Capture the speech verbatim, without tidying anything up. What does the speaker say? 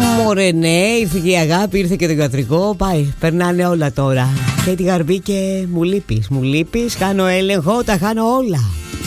Μωρέ ναι, ήρθε και η αγάπη, ήρθε και το ιατρικό. Πάει, περνάνε όλα τώρα. Και τη Γαρμπή και μου λείπεις, μου λείπεις. Κάνω έλεγχο, τα χάνω όλα.